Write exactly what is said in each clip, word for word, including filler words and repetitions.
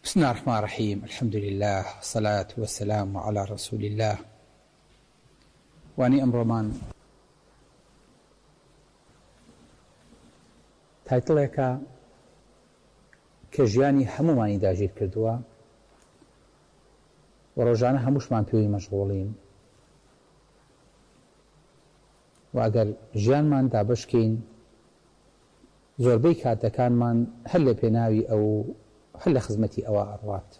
بسم الله الرحمن الرحيم. الحمد لله والصلاة والسلام على رسول الله. واني أمرمان تایتڵێکە کە ژیانی هەمومانی داگیر کردووە و ڕۆژانە هەمووشمان پێوەی مەشغوڵین و ئەگەر ژیانمان دابشکەین زۆربەی کاتەکانمان هەر لە پێناوی ئەو هەر لە خزمەتی ئەوە ئەڕوات.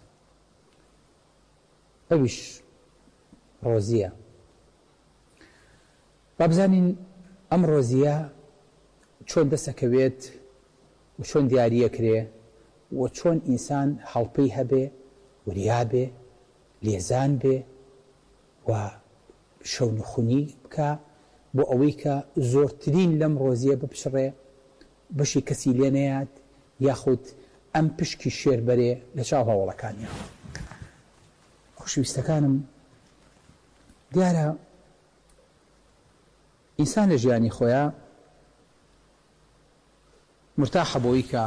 ئەویش ڕۆزیە. با بزانین ئەم ڕۆزیە چۆن دەسەکەوێت و چۆن دیاریەکرێ و چۆن ئینسان هەڵپەی هەبێ، وریا بێ، لێزان بێ و شەونخونی بکە بۆ ئەوەی کە زۆرترین لەم ڕۆزیە بپشڕێ، بەشی کەسی لێ نەیات یاخود ئەم پشکی شێربەرێ لە چاو هەوڵەکانیان. خۆشەویستەکانم، دیارە ئینسان لە ژیانی خۆیان مرتاحە بۆی کە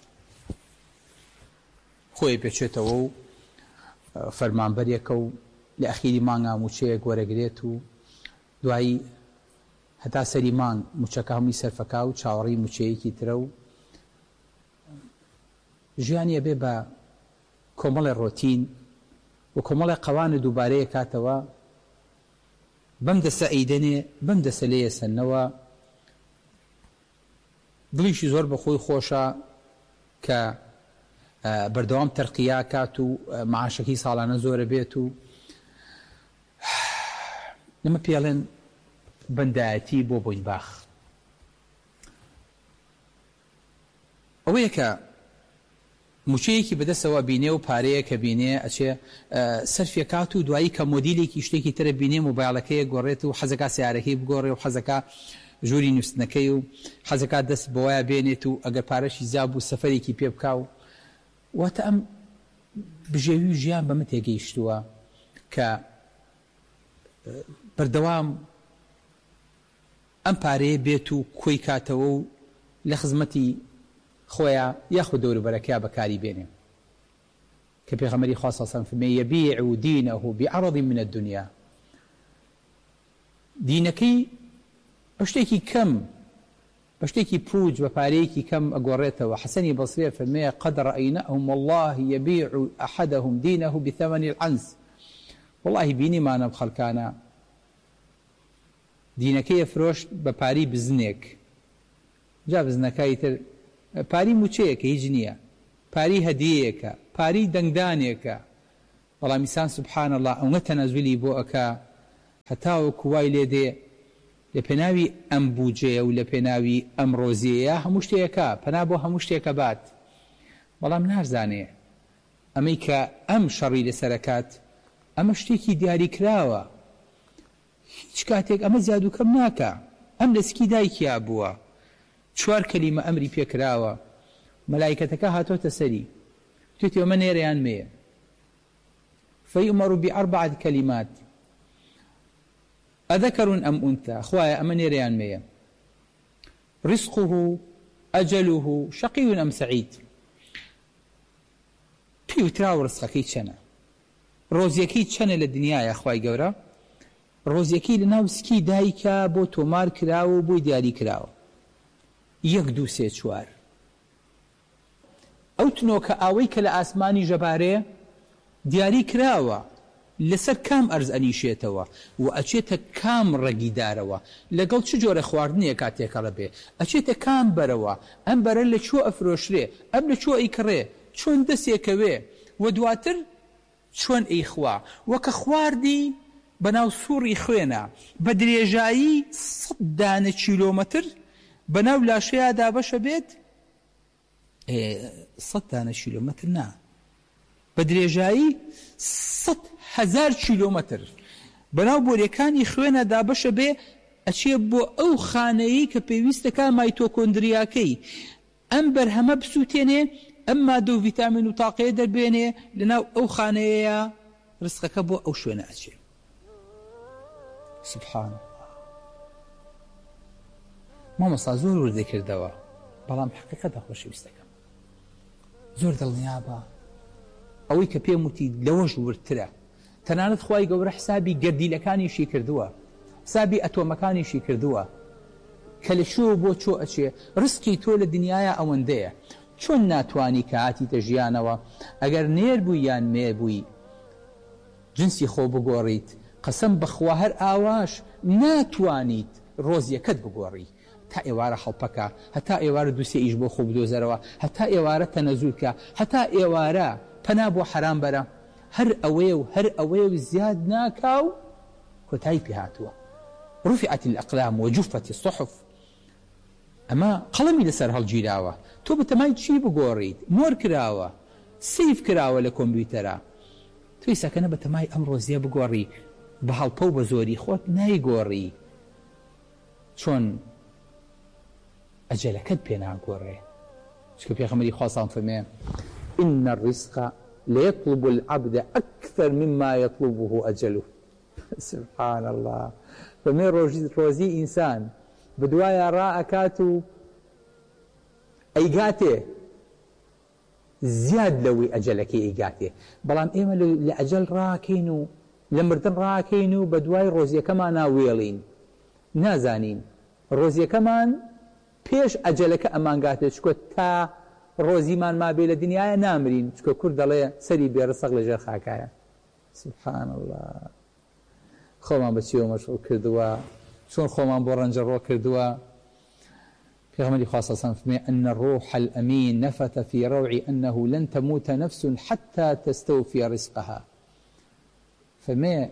خۆی پێچێتەوە و فەرمانبەرێکە و لە ئەخیری مانگا موچەیەک وەرەگرێت و دوایی هەتا سەری مانگ موچەکە هەمووی سەرفەکا و چاوەڕی موچەیەکی ترە و ژیانی ئەبێ بە کۆمەڵی ڕۆتین و کۆمەڵی قەوانە دووبارەیە کاتەوە، بەم دەسە ئەیدەنێ بەم دەسە لێ سەنەوە، دڵیشی زۆر بە خۆی خۆشە کە بەردەوام تەرقیا کات و معاشەکەی ساڵانە زۆرە بێت و نەمە پێڵێن بەندایەتی بۆ بۆین باخ. ئەوەیە کە موچەیەکی بەدەستەوە بینێ و پارەیە کە بینێ ئەچێ سەرفێکات و دوایی کە مۆدیلێکی شتێکی ترە بینێ موبایلەکەیە گۆڕێت و حەزەکە سیارەکەی بگۆڕێ و حەزەکە ژووری نووسنەکەی و حەزەکە دەست بەوەیە بێنێت و ئەگەر پارەشی زیاب و سەفەرێکی پێ بکا و واتە ئەم بژێوی ژیان بەمە تێگەیشتووە کە بەردەوام ئەم پارەیە بێت و کۆی کاتەوە و لە خزمەتی خۆیە یاخود دەوروبەرەکەیە بەکاری بێنێ کە پێغەمبەری خوا صلی الله علیه و سلم فەرمێ یەبیع دینه بعرض من الدنیا. دینەکەی بە شتێکی کەم، بە شتێکی پوچ، بە پارەیەکی کەم ئەگۆڕێتەوە. حەسەنی بەسری فەرمێ قەد رەئەینەهم والله یەبیع ئەحەدەهم دینه بثمن العنز. والله بینیمانە خەڵکانە دینەکەی ئەفرۆشت بە پاری بزنێک، جا بزنەکەی تر پاری موچەیەکە هیچ نییە، پاری هەدیەیەکە، پاری دەنگدانێکە. بەڵام ئینسان سوبحان الله ئەوەنە تەنەزولی بۆ ئەکا هەتاوەکو وای لێ دێ لە پێناوی ئەم بوجەیە و لە پێناوی ئەم ڕۆزیەیە هەموو شتێکە پەنا بۆ هەموو شتێکە بات، بەڵام نازانێ ئەمەی کە ئەم شەڕی لەسەرەکات ئەمە شتێکی دیاری کراوە، هیچ کاتێک ئەمە زیاد و کەم ناکە. ئەم لەسکی دایکیا بووە، چوار کەلیمە ئەمری پێکراوە، مەلایکەتەکە هاتۆتە سەری توێتی ئەمە نێرەیان مەیە فەیؤمەڕ بأربعة کەلیمات ئەذەکەر ئەم ئونثى، خوایە ئەمە نێرەیان مەیە، ڕزقه ئەجەله شەقی ئەم سەعید. پێی وتراوە ڕزقەکەی چەنە، ڕۆزیەکەی چەنە لە دنیایە. خوای گەورە ڕۆزیەکەی لە ناو سکی دایکە بۆ تۆمار کراوە و بۆی دیاری کراوە، یەک دوو سێ چوار. ئەو تنۆکە ئاوەی کە لە ئاسمانی ژەبارەیە دیاری کراوە لەسەر کام ئەرز ئەنیشێتەوە و ئەچێتە کام ڕەگیدارەوە، لەگەڵ چ جۆرە خواردنیە کاتێکەڵە بێ ئەچێتە کام بەرەوە، ئەم بەرە لە چۆ ئەفرۆشرێ، ئەم لە چۆ ئەیکڕێ، چۆن دەستێکەوێ و دواتر چۆن ئەیخوا. وەکە خواردی بەناو سووڕی خوێنە بە درێژایی سەد دانە کیلۆمەتر بەناو لاشەیە دابەشە بێت، سەد دانە کیلۆمەتر نا، بە درێژایی سەد هەزار کیلۆمەتر بەناو بۆریەکانی خوێنە دابەشە بێ، ئەچێ بۆ ئەو خانەیە کە پێویستەکە مایتۆکۆندریاکەی ئەم بەرهەمە بسووتێنێ، ئەم مادە و ڤیتامین و تاقەیە دەربێنێ لەناو ئەو خانەیە، ڕزقەکە بۆ ئەو شوێنە ئەچێ. سبحان الله. مامۆستا زۆر وردەکردەوە، بەڵام حقیقەتە خۆشەویستەکەم زۆر دڵنیابە ئەوەی کە پێم وتی لەوەش ورترە. تەنانەت خوای گەورە حسابی گەردیلەکانیشی کردووە، حسابی ئەتۆمەکانیشی کردووە کە لە شۆ بۆ چۆ ئەچێ. ڕسکی تۆ لە دنیاە ئەوەندەیە، چۆن ناتوانی کە هاتیتە ژیانەوە ئەگەر نێر بووی یان مێ بووی جنسی خۆ بگۆڕیت، قەسەم بەخوا هەر ئاواش ناتوانیت ڕۆزیەکەت بگۆڕی. تا ئێوارە هەڵپەکە، هەتا ئێوارە دووسێ ئیش بۆ خۆ بدۆزەرەوە، هەتا ئێوارە تەنەزولکە، هەتا ئێوارە پەنا بۆ حەرام بەرە. هەر ئەوەیە و هەر ئەوەیە و زیاد ناکا و کۆتایی پێ هاتووە. رفعت الأقلام وجفت الصحف. ئەمە قەڵەمی لەسەر هەڵگیراوە، تۆ بەتەمای چی بگۆڕیت؟ مۆر کراوە، سیف کراوە لە کۆمپیوتەرە، توی سەکەنە بەتەمای ئەم ڕۆزیە بگۆڕی، بە هەڵپە و بە زۆری خۆت نایگۆڕی، چۆن ئەجەلەکەت پێ ناگۆڕێ. چکە پێغەمبەری خوا سەڵام فەرمێ إن الرزق ليطلب العبد أكثر مما يطلبه أجله. سبحان الله. فمن روزي إنسان بدوايا راءكاتو أيقاته زیاد لەوەی ئەجەلەکەی ئەیگاتێ. بەڵام ئێمە لە ئەجەل ڕاکەین و لە مردن ڕاکەین و بە دوای ڕۆزیەکەمان ناوێڵین، نازانین ڕۆزیەکەمان پێش ئەجەلەکە ئەمانگاتێ، چکۆ تا ڕۆزیمان مابێ لە دنیاە نامرین، چکە کورد دەڵێ سەری بێڕسەق لەژێر خاکایە. سبحان الله. خۆمان بەچیەوە مەشغوڵ کردووە، چۆن خۆمان بۆ ڕەنجەڕۆ کردووە. پیغمبر خاص صلى الله أن الروح الأمين نفث في روعي أنه لن تموت نفس حتى تستوفي رزقها. فما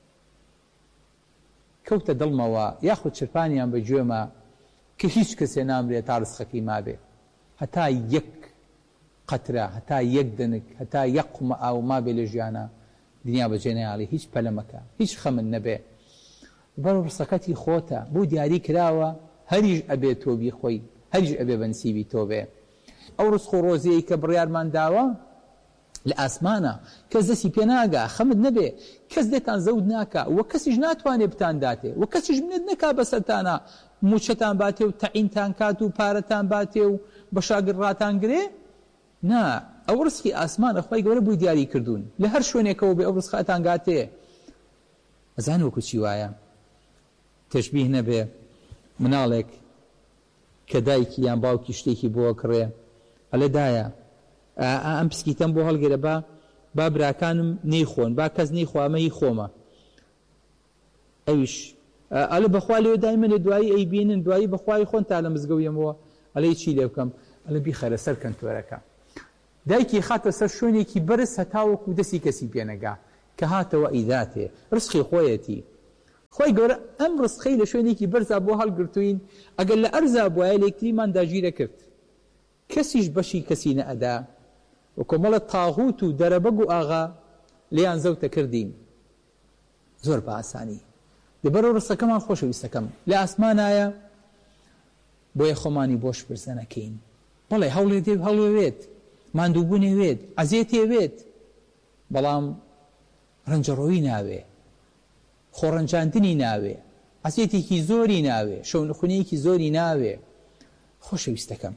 كوت دلما ياخذ شربانيا بجوما كهيش كسينام لي تارسخكي ما به حتى يك قطرة، حتى يك دنك، حتى يقم أو ما بلجانا دنيا بجينا عليه هيش بلمكا هيش خمن نبي برو رزقتي خوتا بو دياري كراوة هەریش ئەبێ تۆبی خۆی، هەریش ئەبێ بەنسیبی تۆبێ. ئەو ڕزق و ڕۆزیەی کە بڕیارمان داوە لە ئاسمانە، کەس دەستی پێ ناگا، خەمت نەبێ، کەس دێتان زەود ناکا، وە کەسیش ناتوانێ بتانداتێ، وە کەسیش منێت نەکا بەسەرتانە موچەتان باتێ و تەعینتان کات و پارەتان باتێ و بە شاگرڕاتان گرێ. نا، ئەو ڕزقی ئاسمانە خوای گەورە بووی دیاری کردوون، لە هەر شوێنێکەوە بێ ئەو ڕزقاتان گاتێ. ئەزان وەکو چی وایە تەشبیه نەبێ مناڵێک کە دایکی یان باوکی شتێکی بۆ کڕێ، ئەلێ دایە ئەم پسکیتەم بۆ هەڵگرە با با براکانم نەیخۆن، با کەس نەیخوا ئەمە هی خۆمە. ئەویش ئەلێ بەخوا لێ دای منێ دوایی ئەیبینن، دوایی بەخوای خۆن تا لە مزگەوتەوە، ئەلێ چی لێ بکەم؟ ئەلێ بیخەرە سەر کەنتۆرەکە. دایکی خاتە سەر شوێنێکی بەرز هەتاوەکو دەستی کەسی پێنەگا کە هاتەوە ئیداتێ، ڕزقی خۆیەتی. خوای گەورە ئەم ڕزقەی لە شوێنێکی بەرزا بۆ هەڵگرتوین، ئەگەر لە ئەرزا بووایە لەیەکتریمان داگیرە کرد، کەسیش بەشی کەسی نەئەدا، و کۆمەڵە تاغوت و دەرەبەگ و ئاغا لێیان زەوتە کردین زۆر بە ئاسانی. لەبەرەوە ڕزقەکەمان خۆشەویستەکەم لە ئاسمانایە، بۆیە خۆمانی بۆش برزە نەکەین. بەڵێ هەوڵێ دێ هەڵوێت، ماندووبوونێ وێت، عەزیەتێ وێت، بەڵام ڕەنجەڕۆیی ناوێ، خۆڕەنجاندنی ناوێ، عەزیەتێکی زۆری ناوێ، شەونخونەیەکی زۆری ناوێ. خۆشەویستەکەم،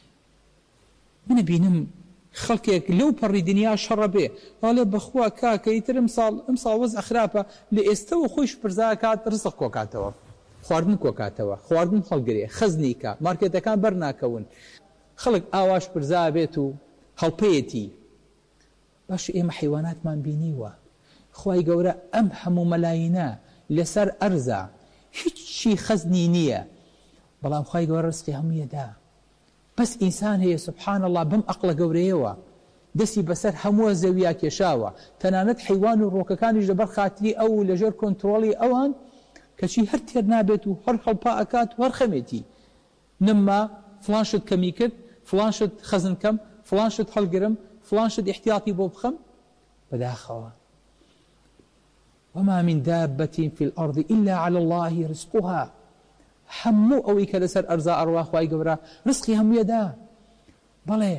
منە بینم خەڵکێک لەو پەڕی دنیا شەڕە بێ، هەڵێ بەخوا کاکە ئیتر ئەم ساڵ وەزع خراپە، لە ئێستەوە خۆیش پرزاکات ڕزق کۆکاتەوە، خواردن کۆکاتەوە، خواردن هەڵگرێ، خەزنی کە مارکێتەکان بەرناکەون، خەڵک ئاواش پرزا بێت و هەڵپەیەتی. باش ئێمە حیواناتمان بینیوە، خوای گەورە ئەم هەموو مەلاینە لەسەر ئەرزە هیچی خەزنی نییە، بەڵام خوای گەورە ڕزقی هەموویەدا. بەس ئینسان هەیە سبحان الله بەم ئەقڵە گەورەیەوە دەستی بەسەر هەمووە زەویا کێشاوە، تەنانەت حیوان و ڕۆکەکانیش لەبەر خاتری ئەو لەژێر کۆنتڕۆڵی ئەوان کەچی هەر تێر نابێت و هەر هەڵپا ئەکات و هەر خەمێتی نمما فڵان شت کەمی کرد، فڵان شت خەزن کەم، فڵان شت هەڵگرم، فڵان شت احتیاطی بۆ بخەم. بەداخەوە وما من دابة في الأرض إلا على الله رزقها. همو أوي كالسر أرزاء أرواح واي قبرا رزقي هم يدا. بلى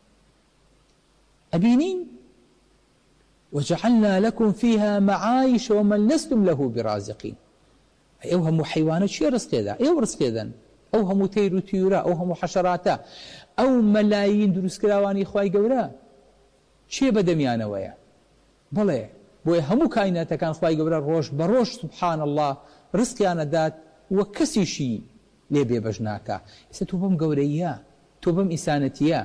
أبينين وجعلنا لكم فيها معايش ومن لستم له برازقين. أو هم حيوانات شي رزق ذا، أو رزق ذا، أو هم تير وتيورا، أو هم حشراتا، أو ملايين دروس كراواني خواي قبرا چێ بەدەمیانەوەیە بەڵێ بۆیە هەموو کایناتەکان خوای گەورە ڕۆژ بە ڕۆژ سوبحان الله ڕزقیانەدات وە کەسیشی لێ بێبەش ناکا ئێستا تۆ بەم گەورەیە تۆ بەم ئیسانەتیە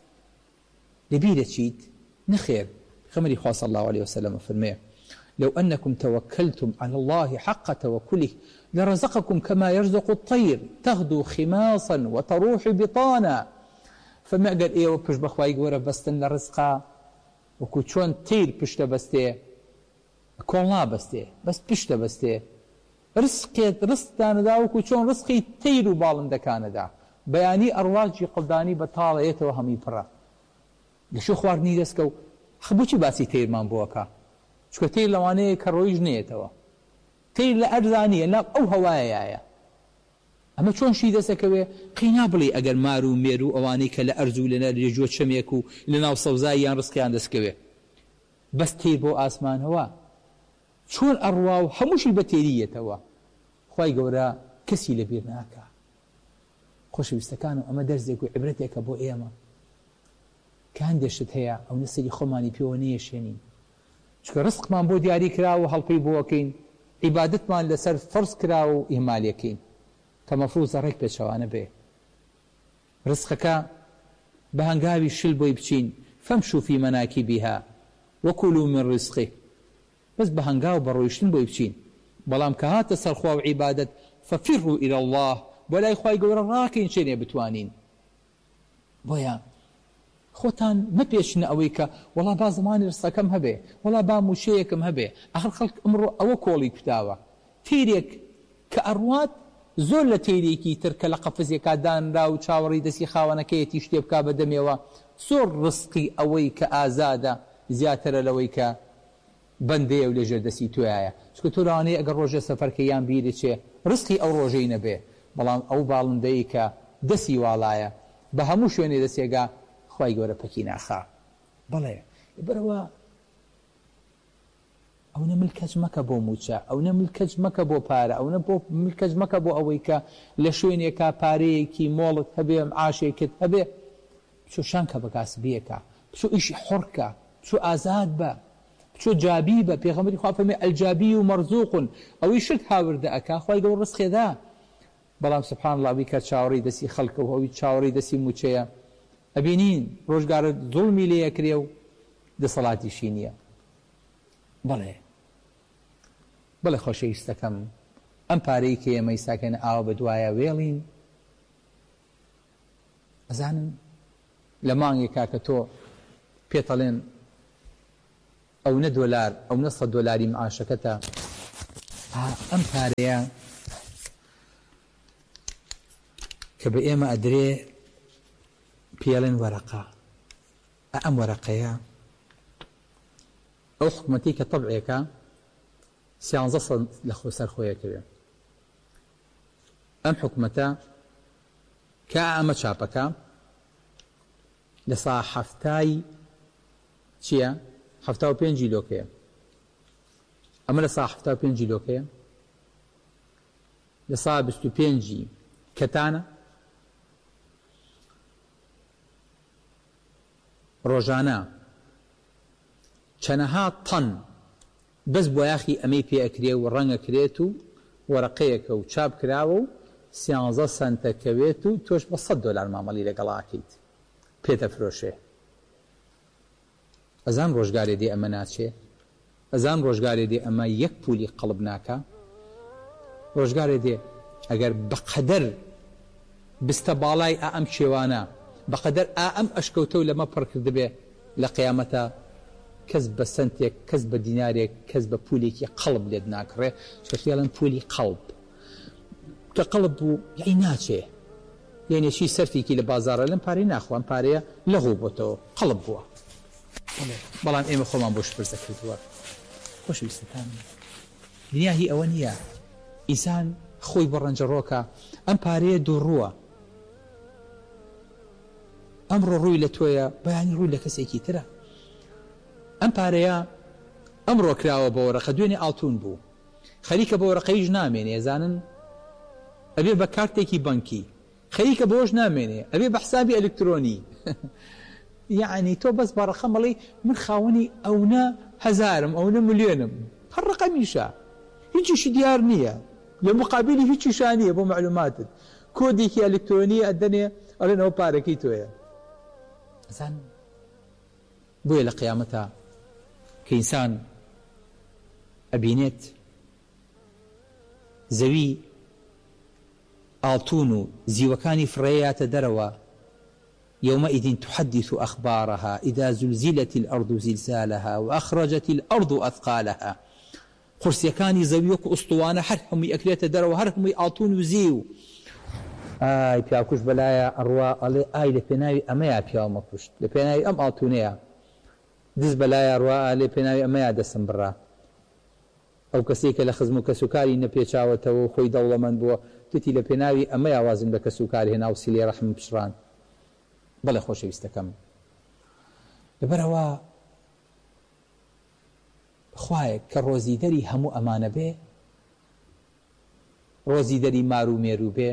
لەبیرە چیت نەخێر خەمەری خوا صلی الله عليه وسلم فەرمێ لو أنكم توكلتم على الله حق توكله لرزقكم كما يرزق الطير تغدو خماصا وتروح بطانا فما قال إيه وبش بخواي قورة بستن لرزقا وكو چون تير بشتا بستي كون بستي بس بشتا بستي رزقي رزق دانا دا وكو چون رزقي تير وبالن دكان دا بياني أرواجي قلداني بطالة يتوهمي برا لشو خوارني دسكو خبوچي باسي تير من بوكا شكو تير لواني كرويج نيتوا تير لأرزانية ناب أو هوايا ئەمە چۆن شی دەسەکەوێ قینا بڵێ ئەگەر مار و مێر و ئەوانەی کە لە ئەرز و لەنە لێجووە چەمێک و لە ناو سەوزاییان ڕزقیان دەستکەوێ بەس تێر بۆ ئاسمانەوە چۆن ئەڕوا و هەمووشی بە تێریەتەوە خوای گەورە کەسی لەبیر ناکا خۆشەویستەکانم ئەمە دەرزێک و عیبرەتێکە بۆ ئێمە کە هەندێشت هەیە ئەو نەسەری خۆمانی پێوە نەیەشێنین چکە ڕزقمان بۆ دیاری کراوە و هەڵپەی بۆەکەین عیبادەتمان لەسەر فەرز کراوە و ئیهمالیەکەین کە مەفروضە ڕێک پێچەوانە بێ ڕزقەکە بە هەنگاوی شل بۆی بچین فەمشوا فی مەناکیبیها وەکولوا من ڕزقه بەس بە هەنگاو بە ڕۆیشتن بۆی بچین بەڵام کە هاتە سەر خوا و عیبادەت فەفیڕوا ئیلی الله بۆ لای خوای گەورە ڕاکەین چێنێ بتوانین بۆیە خۆتان مەپێشنە ئەوەی کە وەڵا با زمانی ڕزقەکەم هەبێ وەڵا با موشەیەکم هەبێ ئاخر خەڵک ئەمڕۆ ئەوە کۆڵی کتاوە تیرێک کە ئەڕوات زۆر لە تێرێکی تر کە لە قەفزێکا دانرا و چاوەڕی دەستی خاوەنەکەیەتی شتێ بکا بەدەمێەوە زۆر ڕزقی ئەوەی کە ئازادە زیاترە لەوەی کە بەندەیە و لێژێر دەستی توایە چکە تۆ لەوانەیە ئەگەر ڕۆژە سەفەرکە یان بیرە چێ ڕزقی ئەو ڕۆژەی نەبێ بەڵام ئەو باڵندەی کە دەستی واڵایە بە هەموو شوێنێ دەسێگا خوای گەورە پەکی ناخا بەڵێ بەرەوە ئەو نە ملکەج مەکە بۆ موچە ئەو نە ملکەج مەکە بۆ پارە ئەو نە ملکەج مەکە بۆ ئەوەی کە لە شوێنێکا پارەیەکی مۆڵت هەبێ عاشێکت هەبێ بچۆ شانکە بە کاسبیەکە بچۆ ئیشی حڕکە بچۆ ئازاد بە بچۆ جابی بە پێغەمبەری خوا فەرمێ ئەلجابی و مەرزوقن ئەوەی شت هاوردە ئەکا خوای گەورە ڕزقێدا بەڵام سوبحان الله ئەوەی کە چاوەڕێی دەستی خەڵکە و ئەوەی چاوەڕێی دەستی موچەیە ئەبینین ڕۆژگارە زوڵمی لێ یەکرێ و دەسەڵاتیشی نییە بەڵێ بەڵێ خۆشەویستەکەم ئەم پارەی کە ئێمە ئیساکەنە ئاوە بە دوایە وێڵین ئەزانم لە مانگێکا کە تۆ پێتەڵێن ئەو نە دۆلار ئەو نە سەد دۆلاری معاشەکەتە ئەم پارەیە کە بە ئێمە ئەدرێ پێڵێن وەرەقە ئەم وەرەقەیە ئەو حکومەتی کە تەبعێکە سیانزە سەد لە خۆ سەر خۆیە کردێ ئەم حکومەتە کە ئەمە چاپەکە لە سا هەفتای چییە؟ هەفتا و پێنج جیلۆکەیە ئەمە لە سا هەفتا و پێنج جیلۆکەیە لە سا بیست و پێنجی کەتانە ڕۆژانە چەنەها تەن بەس بۆ یاخی ئەمەی پێ ئەکرێ و ڕەنگە کرێت و وەرەقەیەکە و چاپ کراوە و سیانزە سەنتەکەوێت و تۆش بە سەد دۆلار مامەڵی لەگەڵاکەیت پێتە فرۆشێ ئەزان ڕۆژگارێ دێ ئەمە ناچێ ئەزان ڕۆژگارێ دێ ئەمە یەک پولی قەڵب ناکە ڕۆژگارێ دێ ئەگەر بەقەدەر بستە باڵای ئا ئەم شێوانە بەقەدەر ئا ئەم ئەشکەوتە و لەمە پڕکرد بێ لە قیامەتە کەس بە سنتێک کەس بە دینارێک کەس بە پولێکی قەڵب لێت ناکڕێ شەخیاڵەن پولی قەڵب کە قەڵب بوو یعنی ناچێ یعنی چی سەرفێکی لە بازاڕە لەم پارەی ناخوان پارەیە لەغوو بۆتەوە قەڵب بووە بەڵام ئێمە خۆمان بۆ شپرزە کردووە خۆشەویستەکان دنیا هی ئەوە نییە ئینسان خۆی بە ڕەنجەڕۆکە ئەم پارەیە دووڕووە ئەمڕۆ ڕووی لە تۆیە بەیانی ڕووی لە کەسێکی ترە ئەم پارەیە ئەمڕۆ کراوە بە وەرەقە دوێنێ ئاڵتون بوو خەریکە بە وەرەقەیش نامێنێ ئێزانن ئەبێ بە کارتێکی بەنکی خەریکە بۆش نامێنێ ئەبێ بە حسابی ئەلکترۆنی يعني تۆ بەس بە ڕەقەم بڵێ من خاوەنی ئەوە هەزارم ئەوە ملیۆنم هەر ڕەقەمیشە هیچیشی دیار نییە لە مقابلی هیچیشان نییە بۆ معلوماتت کۆدێکی ئەلکترۆنی ئەدەنێ ئەڵێنەوە پارەکەی تۆیە زان بۆیە لە قیامەتە کە ئینسان ئەبینێت زەوی ئاڵتون و زیوەکانی فڕێیاتە دەرەوە يومئذ تحدث أخبارها إذا زلزلت الأرض زلزالها وأخرجت الأرض أثقالها قرسيكاني زەوی أسطوانە هەر هەمووی ئەکرێتە دەرەوە هەر هەمووی ئاڵتون و زیو ئای پیاکوش بەلایە ئەڕوا ئەڵێ ئای لە پێناوی ئەمەیە پیاومە کوشت لە پێناوی ئەم ئاڵتونەیە دز بەلایە ڕوا لێ پێناوی ئەمەیە دەسم بڕا ئەو کەسێکە لە خزم و کەسوکاری نەپێچاوەتەوە خۆی دەوڵەمەند بووە توتی لە پێناوی ئەمەیە وازم بە کەسوکاری هێنا و سیلێ ڕەحم پشڕان بەڵێ خۆشەویستەکەم لەبەرەوە خوایە کە ڕۆزی دەری هەموو ئەمانە بێ ڕۆزی دەری مار و مێرو بێ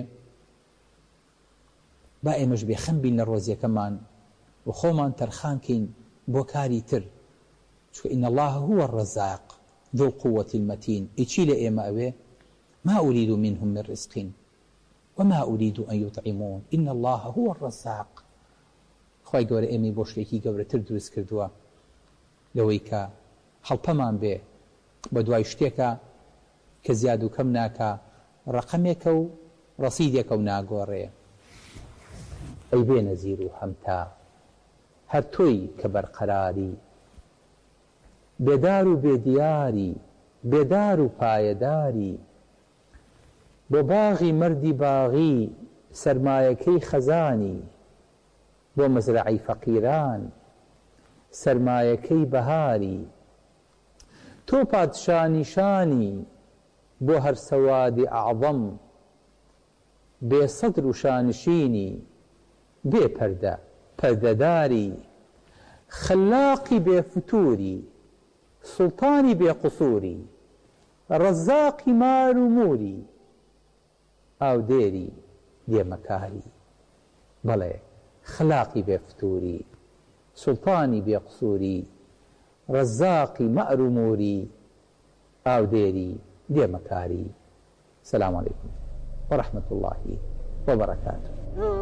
با ئێمەش بێخەم بین لە ڕۆزیەکەمان و خۆمان تەرخانکەین بۆ کاری تر چونکە ئین الله هو الرزاق ذو القوة المتين ئیچی لە ئێمە ئەوێ ما أريد منهم من رزق وما أريد أن يطعمون إن الله هو الرزاق خۆی گەورە ئێمەی بۆ شتێکی گەورەتر دروست کردووە لەوەی کە هەڵپەمان بێ بە دوای شتێکە کە زیاد و کەم ناکە ڕەقەمێکە و ڕەسیدێکە و ناگۆڕێ ئەی بێ نەزیر و هەمتا هەر تۆی کە بەرقەراری بێدار و بێدیاری بێدار و پایەداری بۆ باغی مەردی باغی سەرمایەکەی خەزانی بۆ مەزرعی فەقیران سەرمایەکەی بەهاری تۆ پادشانیشانی بۆ هەر سەوادی ئەعظەم بێ سەدر و شانشینی بێ پەردە پەردەداری خەلاقی بێ فتووری سوڵتانی بێ قوسووری ڕەزاقی مار و موری ئاودێری دێمەکاری بەڵێ خلاقی بێ فتووری سوڵتانی بێ قسووری ڕەزاقی مەئر و موری ئاودێری دێمەکاری. سلام عەلەیکم وەرەحمەتوڵڵاهی وەبەرەکاتوه.